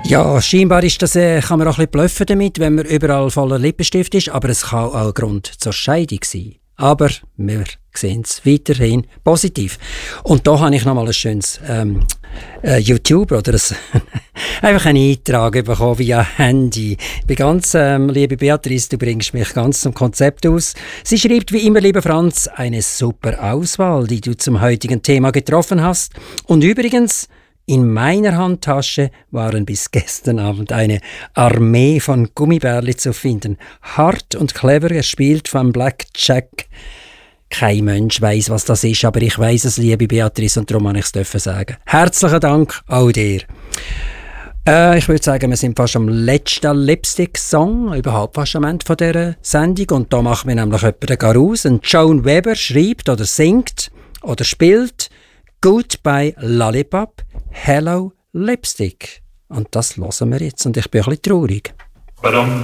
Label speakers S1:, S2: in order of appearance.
S1: Ja, scheinbar ist das, kann man auch ein bisschen bluffen damit, wenn man überall voller Lippenstift ist, aber es kann auch ein Grund zur Scheidung sein. Aber wir sehen es weiterhin positiv. Und da habe ich nochmal ein schönes YouTube oder einfach einen Eintrag bekommen via Handy. Ich bin ganz, liebe Beatrice, du bringst mich ganz zum Konzept aus. Sie schreibt, wie immer, lieber Franz, eine super Auswahl, die du zum heutigen Thema getroffen hast. Und übrigens, in meiner Handtasche waren bis gestern Abend eine Armee von Gummibärli zu finden. Hart und clever gespielt von Blackjack. Kein Mensch weiss, was das ist, aber ich weiss es, liebe Beatrice, und darum kann ich es sagen. Herzlichen Dank auch dir. Ich würde sagen, wir sind fast am letzten Lipstick-Song, überhaupt fast am Ende dieser Sendung. Und da macht mir nämlich jemand Garus. Joan Weber schreibt oder singt oder spielt Goodbye Lollipop, Hello Lipstick. Und das hören wir jetzt und ich bin ein bisschen traurig.